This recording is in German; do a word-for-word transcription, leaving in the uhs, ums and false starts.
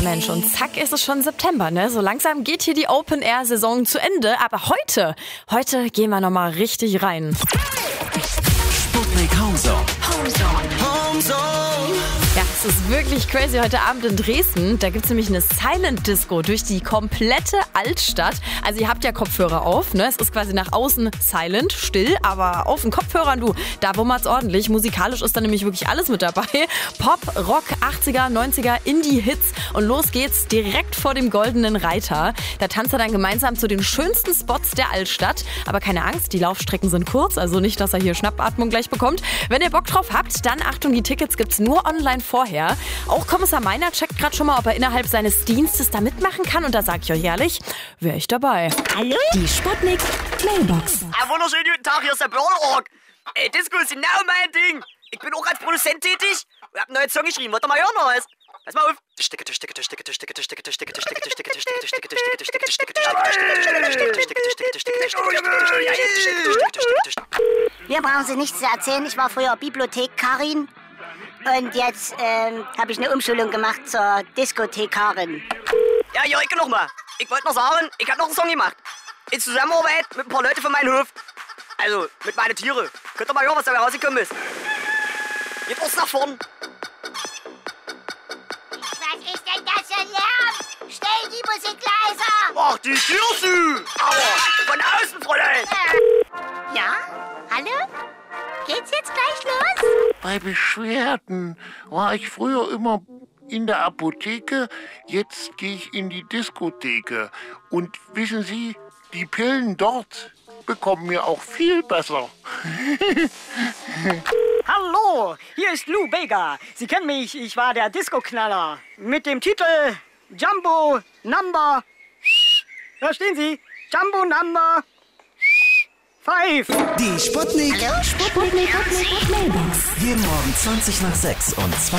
Ja Mensch, und zack ist es schon September, ne? So langsam geht hier die Open-Air-Saison zu Ende. Aber heute, heute gehen wir nochmal richtig rein. Sputnik Homezone. Ja, es ist wirklich crazy heute Abend in Dresden. Da gibt es nämlich eine Silent Disco durch die komplette Altstadt. Also ihr habt ja Kopfhörer auf, ne? Es ist quasi nach außen silent, still, aber auf den Kopfhörern, du, da wummert's ordentlich. Musikalisch ist da nämlich wirklich alles mit dabei. Pop, Rock, achtziger, neunziger, Indie-Hits und los geht's direkt vor dem Goldenen Reiter. Da tanzt er dann gemeinsam zu den schönsten Spots der Altstadt. Aber keine Angst, die Laufstrecken sind kurz, also nicht, dass er hier Schnappatmung gleich bekommt. Wenn ihr Bock drauf habt, dann Achtung, die Tickets gibt's nur online vorher. Auch Kommissar Meiner checkt gerade schon mal, ob er innerhalb seines Dienstes da mitmachen kann. Und da sag ich euch ehrlich, wäre ich dabei. Hallo? Die Sputnik Mailbox. Einen wunderschönen guten Tag, hier ist der Burgerrock. Ey, Disco ist genau mein Ding. Ich bin auch als Produzent tätig und hab einen neuen Song geschrieben. Wollt ihr mal hören, oder was? Pass mal auf. Mir brauchen Sie nichts zu erzählen. Ich war früher Bibliothekarin und jetzt ähm, habe ich eine Umschulung gemacht zur Diskothekarin. Ja, Jörg, nochmal. Ich wollte noch sagen, ich hab noch einen Song gemacht. In Zusammenarbeit mit ein paar Leuten von meinem Hof. Also, mit meinen Tieren. Könnt ihr mal hören, was dabei rausgekommen ist. Geht erst nach vorn. Was ist denn das für Lärm? Stell die Musik leiser! Ach, die Tür zu. Aber von außen, Fräulein. Ja? Hallo? Geht's jetzt gleich los? Bei Beschwerden war ich früher immer in der Apotheke, jetzt gehe ich in die Diskotheke. Und wissen Sie, die Pillen dort bekommen mir auch viel besser. Hallo, hier ist Lou Bega. Sie kennen mich, ich war der Disco-Knaller. Mit dem Titel Jumbo Number... Verstehen Sie? Jumbo Number... Five. Die Sputnik. Hallo? Sputnik Mailbox. Jeden Morgen zwanzig nach sechs und zwanzig